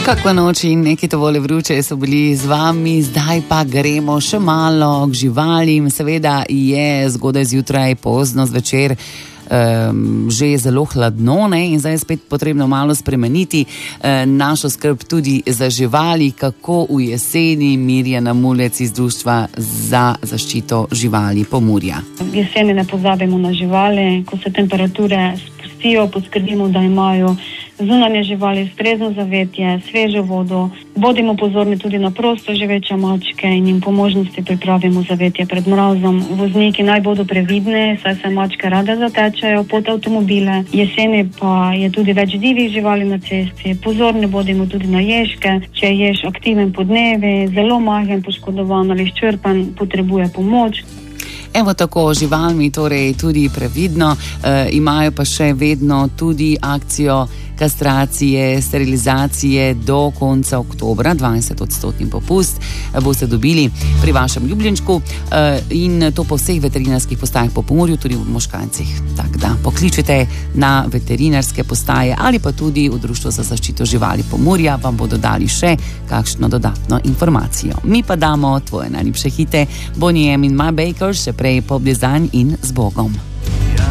Kakva noč in nekaj tovole vruče so bili z vami, zdaj pa gremo še malo k živalim. Seveda je zgodaj zjutraj, pozno zvečer, že zelo hladno, ne? In zdaj je spet potrebno malo spremeniti našo skrb tudi za živali. Kako v jeseni? Mirjana Mulec iz Društva za zaščito živali Pomurja. V jeseni ne pozabimo na živali, ko se temperature spustijo, poskrbimo, da imajo zunanje živali ustrezno zavetje, svežo vodo. Bodimo pozorni tudi na prosto živeče mačke in jim po možnosti pripravimo zavetje pred mrazom. Vozniki naj bodo previdni, saj se mačke rade zatečajo pod avtomobile. Jeseni pa je tudi več divjih živali na cesti. Pozorni bodimo tudi na ježke. Če je jež aktiven podnevi, zelo majhen, poškodovan ali izčrpan, potrebuje pomoč. Evo tako, živalmi torej tudi previdno, imajo pa še vedno tudi akcijo kastracije, sterilizacije do konca oktobra, 20% popust boste dobili pri vašem ljubljenčku in to po vseh veterinarskih postajah po Pomurju, tudi v Moškancih. Tako da pokličite na veterinarske postaje ali pa tudi v Društvo za zaščito živali Pomurja, vam bodo dali še kakšno dodatno informacijo. Mi pa damo tvoje najljubše hite, Boney M in My Bakers, še prej Pop Design in z Bogom.